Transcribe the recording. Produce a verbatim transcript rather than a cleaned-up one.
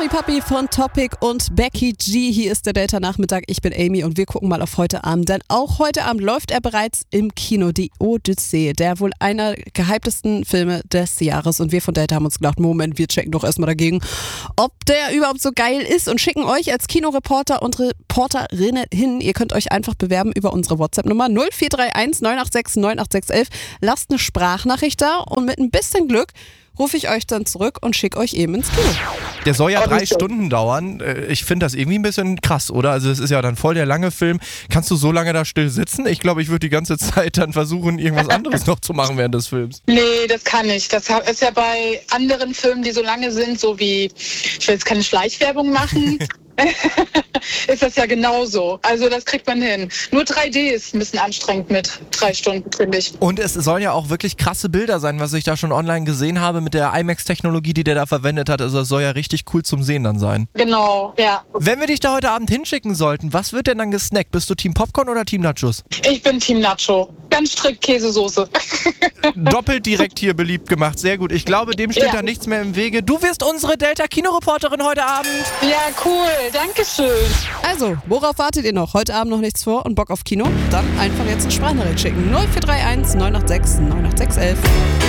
Sorry Papi von Topic und Becky G. Hier ist der Delta-Nachmittag. Ich bin Amy und wir gucken mal auf heute Abend. Denn auch heute Abend läuft er bereits im Kino, die Odyssee. Der wohl einer gehyptesten Filme des Jahres. Und wir von Delta haben uns gedacht, Moment, wir checken doch erstmal dagegen, ob der überhaupt so geil ist und schicken euch als Kinoreporter und Reporterinnen hin. Ihr könnt euch einfach bewerben über unsere WhatsApp-Nummer null vier drei eins neun acht sechs neun acht sechs eins eins. Lasst eine Sprachnachricht da und mit ein bisschen Glück rufe ich euch dann zurück und schicke euch eben ins Kino. Der soll ja drei Stunden dauern. Ich finde das irgendwie ein bisschen krass, oder? Also es ist ja dann voll der lange Film. Kannst du so lange da still sitzen? Ich glaube, ich würde die ganze Zeit dann versuchen, irgendwas anderes noch zu machen während des Films. Nee, das kann ich. Das ist ja bei anderen Filmen, die so lange sind, so wie, ich will jetzt keine Schleichwerbung machen, ist das ja genauso. Also das kriegt man hin. Nur drei D ist ein bisschen anstrengend mit drei Stunden, finde ich. Und es sollen ja auch wirklich krasse Bilder sein, was ich da schon online gesehen habe mit der IMAX-Technologie, die der da verwendet hat. Also das soll ja richtig cool zum Sehen dann sein. Genau, ja. Wenn wir dich da heute Abend hinschicken sollten, was wird denn dann gesnackt? Bist du Team Popcorn oder Team Nachos? Ich bin Team Nacho. Ganz strikt Käsesoße. Doppelt direkt hier beliebt gemacht. Sehr gut. Ich glaube, dem steht ja. da nichts mehr im Wege. Du wirst unsere Delta-Kinoreporterin heute Abend. Ja, cool. Dankeschön. Also, worauf wartet ihr noch? Heute Abend noch nichts vor und Bock auf Kino? Dann einfach jetzt eine Sprachnachricht schicken. null vier drei eins neun acht sechs neun acht sechs eins eins.